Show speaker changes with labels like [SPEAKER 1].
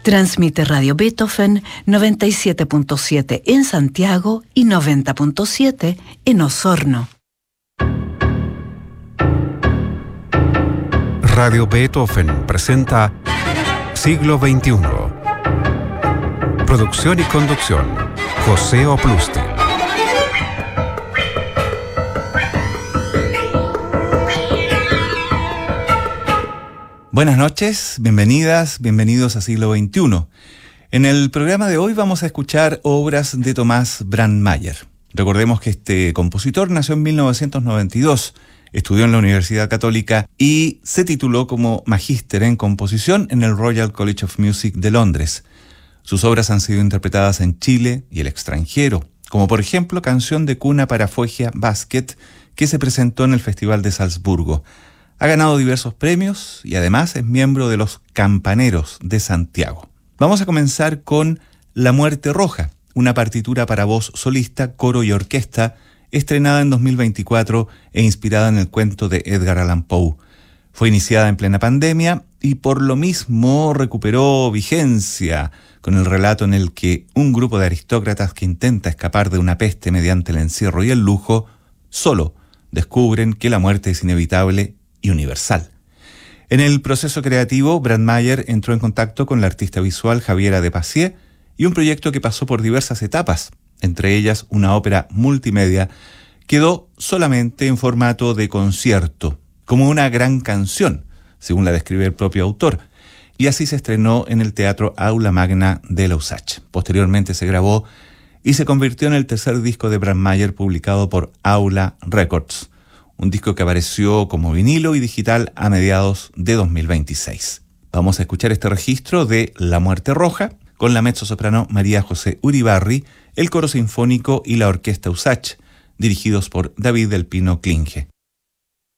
[SPEAKER 1] Transmite Radio Beethoven 97.7 en Santiago y 90.7 en Osorno.
[SPEAKER 2] Radio Beethoven presenta Siglo XXI. Producción y conducción, José Oplusti.
[SPEAKER 3] Buenas noches, bienvenidas, bienvenidos a Siglo XXI. En el programa de hoy vamos a escuchar obras de Tomás Brandmeier. Recordemos que este compositor nació en 1992, estudió en la Universidad Católica y se tituló como magíster en composición en el Royal College of Music de Londres. Sus obras han sido interpretadas en Chile y el extranjero, como por ejemplo Canción de cuna para Foggia Basket, que se presentó en el Festival de Salzburgo. Ha ganado diversos premios y además es miembro de los Campaneros de Santiago. Vamos a comenzar con La Muerte Roja, una partitura para voz solista, coro y orquesta, estrenada en 2024 e inspirada en el cuento de Edgar Allan Poe. Fue iniciada en plena pandemia y por lo mismo recuperó vigencia con el relato en el que un grupo de aristócratas que intenta escapar de una peste mediante el encierro y el lujo, solo descubren que la muerte es inevitable y universal. En el proceso creativo, Brandmeier entró en contacto con la artista visual Javiera de Pacier y un proyecto que pasó por diversas etapas, entre ellas una ópera multimedia, quedó solamente en formato de concierto, como una gran canción, según la describe el propio autor, y así se estrenó en el Teatro Aula Magna de Lausach. Posteriormente se grabó y se convirtió en el tercer disco de Brandmeier publicado por Aula Records, un disco que apareció como vinilo y digital a mediados de 2026. Vamos a escuchar este registro de La Muerte Roja con la mezzosoprano María José Uribarri, el coro sinfónico y la orquesta Usach, dirigidos por David del Pino Klinge.